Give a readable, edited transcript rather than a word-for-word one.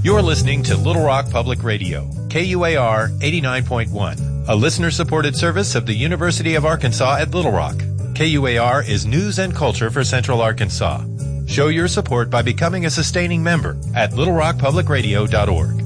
You're listening to Little Rock Public Radio, KUAR 89.1, a listener-supported service of the University of Arkansas at Little Rock. KUAR is news and culture for Central Arkansas. Show your support by becoming a sustaining member at littlerockpublicradio.org.